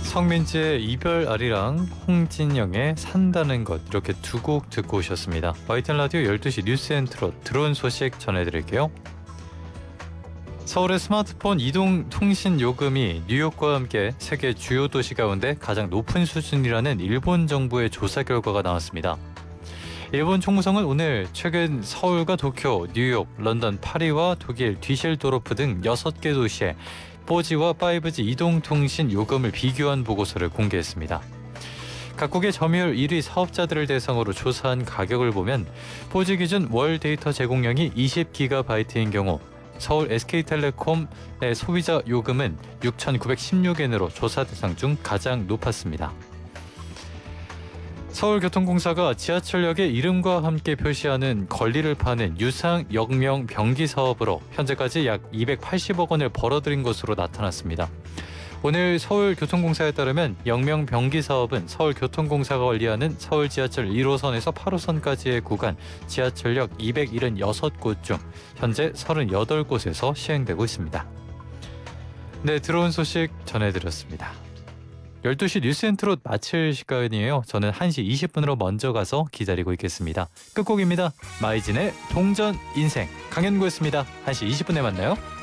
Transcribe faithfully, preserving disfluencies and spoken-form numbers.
성민지의 이별 아리랑, 홍진영의 산다는 것, 이렇게 두 곡 듣고 오셨습니다. 와이티엔 라디오 열두 시 뉴스 앤 트롯 들어온 소식 전해드릴게요. 서울의 스마트폰 이동 통신 요금이 뉴욕과 함께 세계 주요 도시 가운데 가장 높은 수준이라는 일본 정부의 조사 결과가 나왔습니다. 일본 총무성은 오늘 최근 서울과 도쿄, 뉴욕, 런던, 파리와 독일, 뒤실도르프 등 여섯 개 도시에 포지와 파이브지 이동통신 요금을 비교한 보고서를 공개했습니다. 각국의 점유율 일 위 사업자들을 대상으로 조사한 가격을 보면 포지 기준 월 데이터 제공량이 이십 기가바이트인 경우 서울 에스케이텔레콤의 소비자 요금은 육천구백십육 엔으로 조사 대상 중 가장 높았습니다. 서울교통공사가 지하철역의 이름과 함께 표시하는 권리를 파는 유상 역명 병기 사업으로 현재까지 약 이백팔십억 원을 벌어들인 것으로 나타났습니다. 오늘 서울교통공사에 따르면 역명 병기 사업은 서울교통공사가 관리하는 서울 지하철 일 호선에서 팔 호선까지의 구간 지하철역 이백칠십육 곳 중 현재 삼십팔 곳에서 시행되고 있습니다. 네, 들어온 소식 전해드렸습니다. 열두 시 뉴스 앤 트롯 마칠 시간이에요. 저는 한 시 이십 분으로 먼저 가서 기다리고 있겠습니다. 끝곡입니다. 마이진의 동전 인생. 강현구였습니다. 한 시 이십 분에 만나요.